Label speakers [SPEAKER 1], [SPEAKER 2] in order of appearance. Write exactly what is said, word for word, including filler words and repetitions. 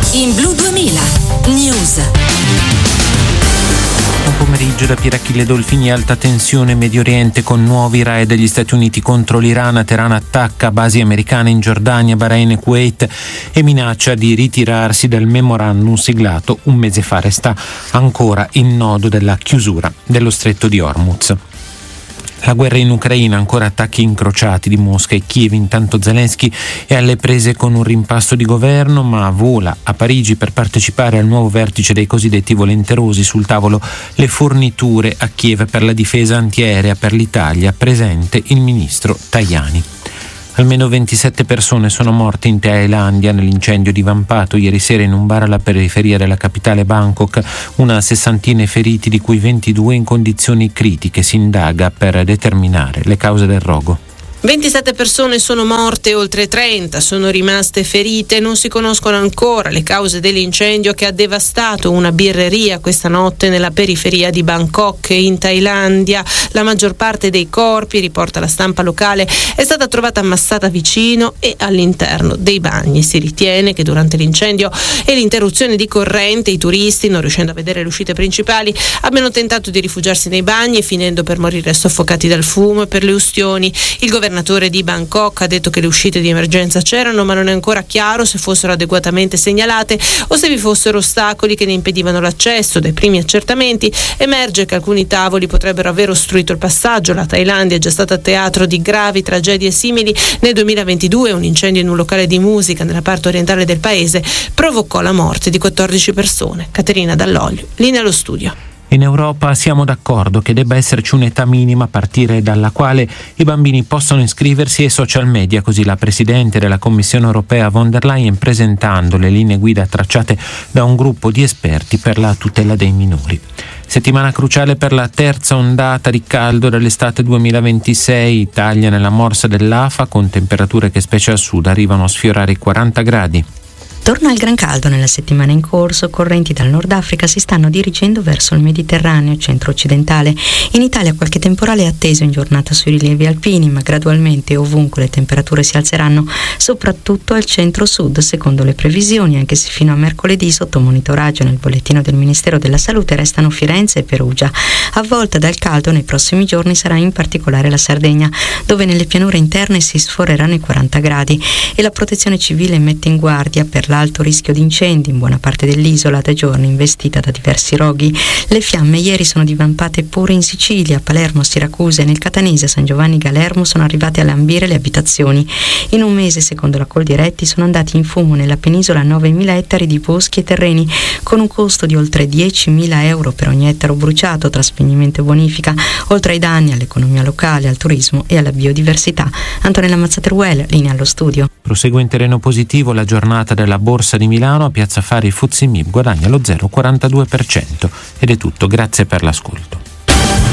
[SPEAKER 1] in Blu duemila News.
[SPEAKER 2] Buon pomeriggio da Pierachille Dolfini. Alta tensione in Medio Oriente con nuovi raid degli Stati Uniti contro l'Iran. Teheran attacca basi americane in Giordania, Bahrain e Kuwait e minaccia di ritirarsi dal memorandum siglato un mese fa. Resta ancora il nodo della chiusura dello stretto di Hormuz. La guerra in Ucraina, ancora attacchi incrociati di Mosca e Kiev. Intanto Zelensky è alle prese con un rimpasto di governo, ma vola a Parigi per partecipare al nuovo vertice dei cosiddetti volenterosi. Sul tavolo le forniture a Kiev per la difesa antiaerea per l'Italia, presente il ministro Tajani. Almeno ventisette persone sono morte in Thailandia nell'incendio divampato ieri sera in un bar alla periferia della capitale Bangkok. Una sessantina feriti, di cui ventidue in condizioni critiche. Si indaga per determinare le cause del rogo.
[SPEAKER 3] ventisette persone sono morte, oltre trenta sono rimaste ferite. Non si conoscono ancora le cause dell'incendio che ha devastato una birreria questa notte nella periferia di Bangkok in Thailandia. La maggior parte dei corpi, riporta la stampa locale, è stata trovata ammassata vicino e all'interno dei bagni. Si ritiene che durante l'incendio e l'interruzione di corrente i turisti, non riuscendo a vedere le uscite principali, abbiano tentato di rifugiarsi nei bagni, finendo per morire soffocati dal fumo e per le ustioni. Il governo Il governatore di Bangkok ha detto che le uscite di emergenza c'erano, ma non è ancora chiaro se fossero adeguatamente segnalate o se vi fossero ostacoli che ne impedivano l'accesso. Dai primi accertamenti emerge che alcuni tavoli potrebbero aver ostruito il passaggio. La Thailandia è già stata teatro di gravi tragedie simili. Nel duemilaventidue un incendio in un locale di musica nella parte orientale del paese provocò la morte di quattordici persone. Caterina Dall'Olio, linea allo studio.
[SPEAKER 2] In Europa siamo d'accordo che debba esserci un'età minima a partire dalla quale i bambini possono iscriversi ai social media, così la Presidente della Commissione europea von der Leyen, presentando le linee guida tracciate da un gruppo di esperti per la tutela dei minori. Settimana cruciale per la terza ondata di caldo dell'estate duemilaventisei. Italia nella morsa dell'A F A, con temperature che specie al sud arrivano a sfiorare i quaranta gradi.
[SPEAKER 4] Torna il gran caldo nella settimana in corso. Correnti dal Nord Africa si stanno dirigendo verso il Mediterraneo centro-occidentale. In Italia qualche temporale è atteso in giornata sui rilievi alpini, ma gradualmente ovunque le temperature si alzeranno, soprattutto al centro-sud, secondo le previsioni, anche se fino a mercoledì sotto monitoraggio nel bollettino del Ministero della Salute restano Firenze e Perugia. Avvolta dal caldo nei prossimi giorni sarà in particolare la Sardegna, dove nelle pianure interne si sforeranno i quaranta gradi, e la Protezione Civile mette in guardia per l'alto rischio di incendi in buona parte dell'isola, da giorni investita da diversi roghi. Le fiamme ieri sono divampate pure in Sicilia. Palermo, Siracusa e nel catanese San Giovanni Galermo sono arrivate a lambire le abitazioni. In un mese, secondo la Coldiretti, sono andati in fumo nella penisola novemila ettari di boschi e terreni, con un costo di oltre diecimila euro per ogni ettaro bruciato tra spegnimento e bonifica, oltre ai danni all'economia locale, al turismo e alla biodiversità. Antonella Mazzateruel, linea allo studio.
[SPEAKER 2] Prosegue in terreno positivo la giornata della Borsa di Milano. A Piazza Affari F T S E M I B guadagna lo zero virgola quarantadue per cento. Ed è tutto, grazie per l'ascolto.